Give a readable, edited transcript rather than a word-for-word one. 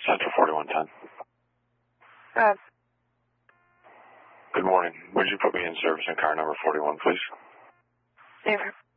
Central 4110. Good morning. Would you put me in service in car number 41, please? Never.